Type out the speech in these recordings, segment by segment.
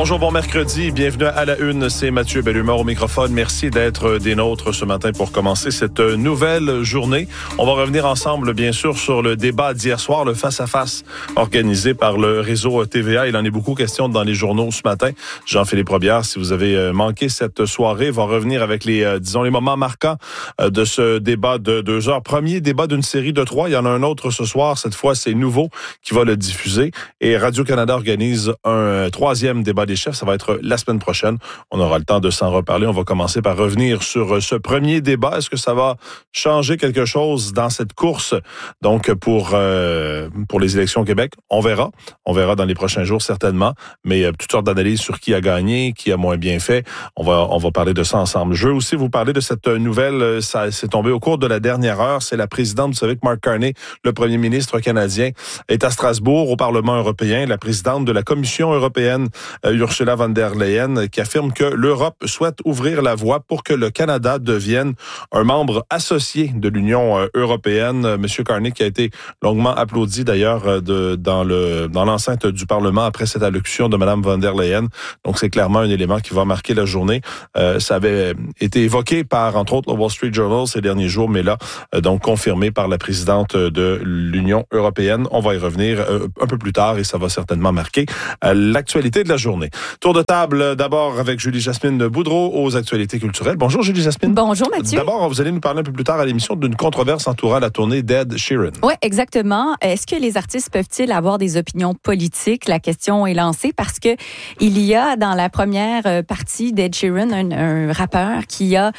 Bonjour, bon mercredi, bienvenue à la une, c'est Mathieu Bellumeur au microphone. Merci d'être des nôtres ce matin pour commencer cette nouvelle journée. On va revenir ensemble, bien sûr, sur le débat d'hier soir, le face-à-face organisé par le réseau TVA. Il en est beaucoup question dans les journaux ce matin. Jean-Philippe Robillard, si vous avez manqué cette soirée, va revenir avec les moments marquants de ce débat de 2 heures. Premier débat d'une série de 3. Il y en a un autre ce soir. Cette fois, c'est Nouveau qui va le diffuser. Et Radio-Canada organise un 3e débat des chefs. Ça va être la semaine prochaine. On aura le temps de s'en reparler. On va commencer par revenir sur ce premier débat. Est-ce que ça va changer quelque chose dans cette course? Donc, pour les élections au Québec, on verra. On verra dans les prochains jours, certainement. Mais toutes sortes d'analyses sur qui a gagné, qui a moins bien fait. On va parler de ça ensemble. Je veux aussi vous parler de cette nouvelle. Ça s'est tombé au cours de la dernière heure. C'est la présidente, vous savez que Mark Carney, le premier ministre canadien, est à Strasbourg, au Parlement européen. La présidente de la Commission européenne, Ursula von der Leyen, qui affirme que l'Europe souhaite ouvrir la voie pour que le Canada devienne un membre associé de l'Union européenne. Monsieur Carney, qui a été longuement applaudi d'ailleurs dans l'enceinte du Parlement après cette allocution de Madame von der Leyen. Donc c'est clairement un élément qui va marquer la journée. Ça avait été évoqué par, entre autres, le Wall Street Journal ces derniers jours, mais là, donc confirmé par la présidente de l'Union européenne. On va y revenir un peu plus tard et ça va certainement marquer l'actualité de la journée. Tour de table d'abord avec Julie-Jasmine Boudreau aux actualités culturelles. Bonjour Julie-Jasmine. Bonjour Mathieu. D'abord, vous allez nous parler un peu plus tard à l'émission d'une controverse entourant la tournée d'Ed Sheeran. Oui, exactement. Est-ce que les artistes peuvent-ils avoir des opinions politiques? La question est lancée parce que il y a dans la première partie d'Ed Sheeran un rappeur qui a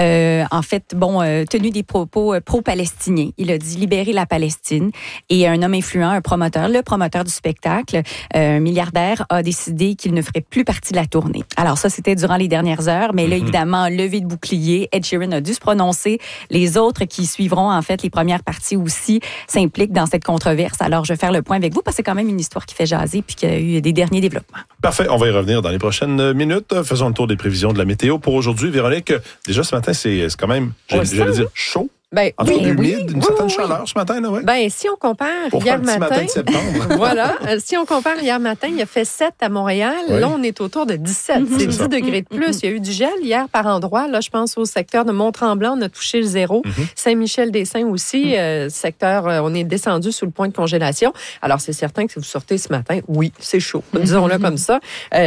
tenu des propos pro-palestiniens. Il a dit libérer la Palestine et un homme influent, un promoteur, le promoteur du spectacle, un milliardaire, a décidé qu'il ne ferait plus partie de la tournée. Alors ça, c'était durant les dernières heures, mais là, évidemment, levé de bouclier, Ed Sheeran a dû se prononcer. Les autres qui suivront, en fait, les premières parties aussi, s'impliquent dans cette controverse. Alors, je vais faire le point avec vous, parce que c'est quand même une histoire qui fait jaser puis qu'il y a eu des derniers développements. Parfait, on va y revenir dans les prochaines minutes. Faisons le tour des prévisions de la météo pour aujourd'hui. Véronique, déjà ce matin, c'est quand même, j'allais dire, chaud. Humide, une certaine chaleur ce matin, là, ouais. Si on compare pour hier matin de septembre. Voilà. Si on compare hier matin, il a fait 7 à Montréal. Oui. Là, on est autour de 17. C'est 10 degrés de plus. Il y a eu du gel hier par endroit. Là, je pense au secteur de Mont-Tremblant, on a touché le 0. Saint-Michel-des-Saints aussi, secteur, on est descendu sous le point de congélation. Alors, c'est certain que si vous sortez ce matin, oui, c'est chaud. Disons-le comme ça.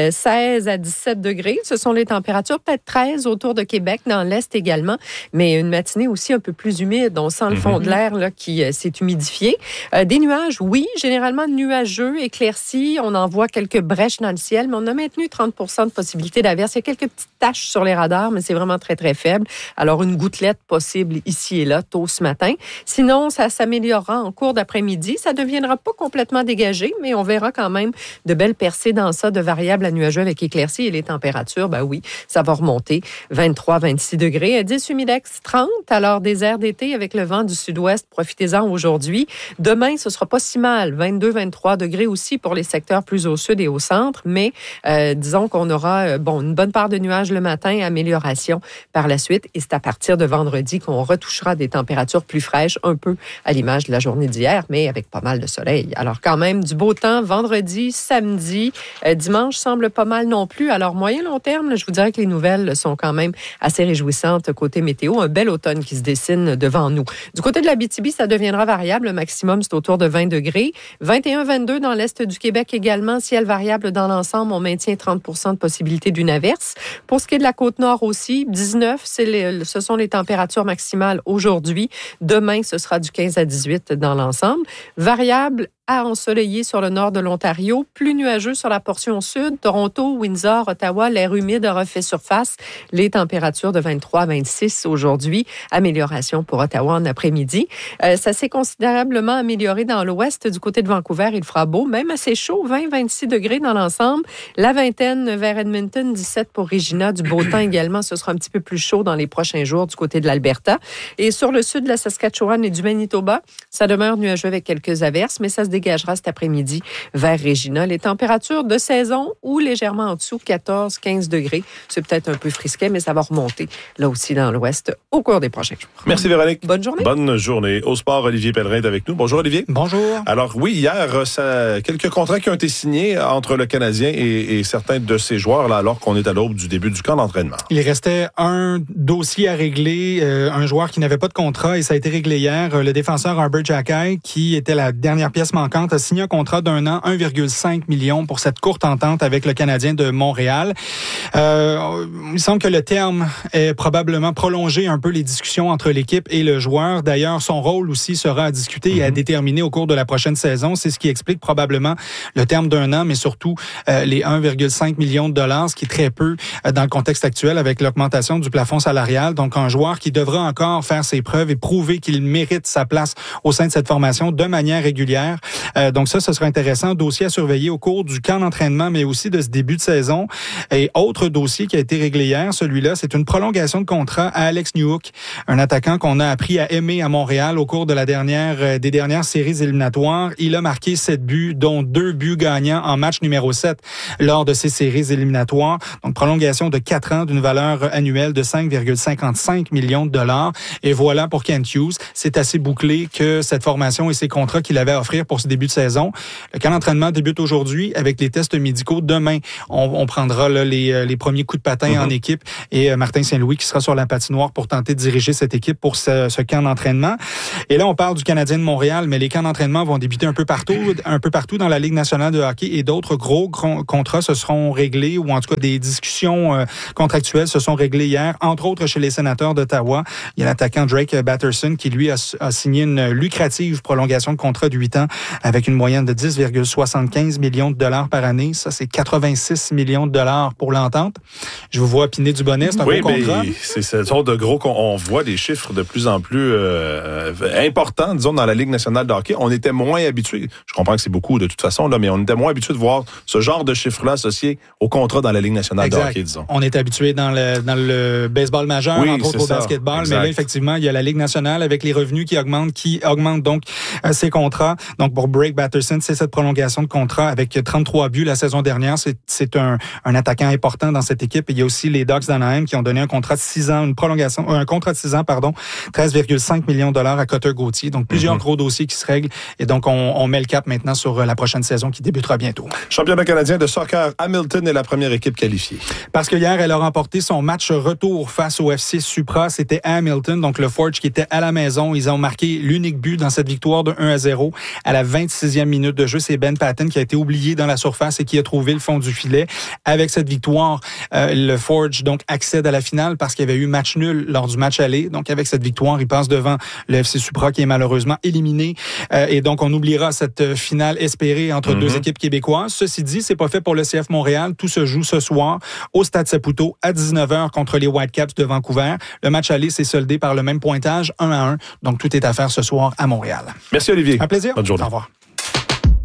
16 à 17 degrés. Ce sont les températures. Peut-être 13 autour de Québec, dans l'Est également. Mais une matinée aussi un peu plus humide. On sent le fond de l'air là, qui s'est humidifié. Des nuages, oui, généralement nuageux, éclaircis. On en voit quelques brèches dans le ciel, mais on a maintenu 30% de possibilité d'averse. Il y a quelques petites taches sur les radars, mais c'est vraiment très, très faible. Alors, une gouttelette possible ici et là, tôt ce matin. Sinon, ça s'améliorera en cours d'après-midi. Ça ne deviendra pas complètement dégagé, mais on verra quand même de belles percées dans ça, de variables à nuageux avec éclaircies. Et les températures, oui, ça va remonter. 23, 26 degrés. À 10 humidex, 30. Alors, des airs d'été avec le vent du sud-ouest. Profitez-en aujourd'hui. Demain, ce sera pas si mal. 22, 23 degrés aussi pour les secteurs plus au sud et au centre. Mais disons qu'on aura une bonne part de nuages le matin, amélioration par la suite. Et c'est à partir de vendredi qu'on retouchera des températures plus fraîches, un peu à l'image de la journée d'hier, mais avec pas mal de soleil. Alors quand même, du beau temps vendredi, samedi. Dimanche semble pas mal non plus. Alors moyen-long terme, je vous dirais que les nouvelles sont quand même assez réjouissantes côté météo. Un bel automne qui se dessine devant nous. Du côté de l'Abitibi, ça deviendra variable. Le maximum, c'est autour de 20 degrés. 21-22 dans l'est du Québec également. Ciel variable dans l'ensemble. On maintient 30% de possibilité d'une averse. Pour ce qui est de la Côte-Nord aussi, 19, ce sont les températures maximales aujourd'hui. Demain, ce sera du 15 à 18 dans l'ensemble. Variable à ensoleillé sur le nord de l'Ontario, plus nuageux sur la portion sud, Toronto, Windsor, Ottawa, l'air humide a refait surface. Les températures de 23 à 26 aujourd'hui. Amélioration pour Ottawa en après-midi. Ça s'est considérablement amélioré dans l'ouest du côté de Vancouver. Il fera beau, même assez chaud, 20-26 degrés dans l'ensemble. La vingtaine vers Edmonton, 17 pour Regina. Du beau temps également, ce sera un petit peu plus chaud dans les prochains jours du côté de l'Alberta. Et sur le sud de la Saskatchewan et du Manitoba, ça demeure nuageux avec quelques averses, mais ça se dégagera cet après-midi vers Regina. Les températures de saison ou légèrement en dessous, 14-15 degrés. C'est peut-être un peu frisquet, mais ça va remonter là aussi dans l'ouest au cours des prochains jours. Merci Véronique. Bonne journée. Bonne journée. Au sport, Olivier Pellerin est avec nous. Bonjour Olivier. Bonjour. Alors oui, hier, quelques contrats qui ont été signés entre le Canadien et certains de ses joueurs, là, alors qu'on est à l'aube du début du camp d'entraînement. Il restait un dossier à régler, un joueur qui n'avait pas de contrat, et ça a été réglé hier. Le défenseur Arber Xhekaj, qui était la dernière pièce manquante, a signé un contrat d'un an, 1,5 million pour cette courte entente avec le Canadien de Montréal. Il semble que le terme ait probablement prolongé un peu les discussions entre l'équipe et le joueur. D'ailleurs, son rôle aussi sera à discuter et à déterminer au cours de la prochaine saison. C'est ce qui explique probablement le terme d'un an, mais surtout les 1,5 million de dollars, ce qui est très peu dans le contexte actuel avec l'augmentation du plafond salarial. Donc, un joueur qui devra encore faire ses preuves et prouver qu'il mérite sa place au sein de cette formation de manière régulière. Donc ça, ce sera intéressant. Dossier à surveiller au cours du camp d'entraînement, mais aussi de ce début de saison. Et autre dossier qui a été réglé hier, celui-là, c'est une prolongation de contrat à Alex Newhook, un attaquant qu'on a appris à aimer à Montréal au cours de des dernières séries éliminatoires. Il a marqué 7 buts, dont 2 buts gagnants en match numéro 7 lors de ces séries éliminatoires. Donc, prolongation de 4 ans d'une valeur annuelle de 5,55 millions de dollars. Et voilà pour Kent Hughes. C'est assez bouclé que cette formation et ses contrats qu'il avait à offrir pour ce début de saison. Le camp d'entraînement débute aujourd'hui avec les tests médicaux. Demain, on prendra là, les premiers coups de patin en équipe, et Martin Saint-Louis qui sera sur la patinoire pour tenter de diriger cette équipe pour ce camp d'entraînement. Et là, on parle du Canadien de Montréal, mais les camps d'entraînement vont débuter un peu partout dans la Ligue nationale de hockey, et d'autres gros contrats se seront réglés, ou en tout cas des discussions contractuelles se sont réglées hier, entre autres chez les Sénateurs d'Ottawa. Il y a l'attaquant Drake Batterson qui, lui, a signé une lucrative prolongation de contrat de 8 ans avec une moyenne de 10,75 millions de dollars par année. Ça, c'est 86 millions de dollars pour l'entente. Je vous vois piner du bonnet, c'est un gros contrat. Oui, c'est ce genre de gros... On voit des chiffres de plus en plus importants, disons, dans la Ligue nationale de hockey. On était moins habitués, je comprends que c'est beaucoup de toute façon, là, mais on était moins habitués de voir ce genre de chiffres-là associés au contrat dans la Ligue nationale de hockey, disons. On est habitué dans le baseball majeur, entre autres au basketball, mais là, effectivement, il y a la Ligue nationale avec les revenus qui augmentent donc ses contrats. Donc, pour Drake Batterson, c'est cette prolongation de contrat avec 33 buts la saison dernière. C'est un attaquant important dans cette équipe. Et il y a aussi les Ducks d'Anaheim qui ont donné un contrat de 6 ans, un contrat de 6 ans, 13,5 millions de dollars à Cotter Gauthier. Donc, plusieurs gros dossiers qui se règlent. Et donc, on met le cap maintenant sur la prochaine saison qui débutera bientôt. Championnat canadien de soccer, Hamilton est la première équipe qualifiée. Parce que hier, elle a remporté son match retour face au FC Supra. C'était Hamilton, donc le Forge qui était à la maison. Ils ont marqué l'unique but dans cette victoire de 1-0 à la 26e minute de jeu. C'est Ben Patton qui a été oublié dans la surface et qui a trouvé le fond du filet. Avec cette victoire, le Forge donc accède à la finale parce qu'il y avait eu match nul lors du match aller. Donc avec cette victoire, il passe devant le FC Supra qui est malheureusement éliminé. Et donc on oubliera cette finale espérée entre deux équipes québécoises. Ceci dit, c'est pas fait pour le CF Montréal. Tout se joue ce soir au Stade Saputo à 19h contre les Whitecaps de Vancouver. Le match aller s'est soldé par le même pointage, 1-1. Donc tout est à faire ce soir à Montréal. Merci Olivier. Un plaisir. Bonne journée. Au revoir.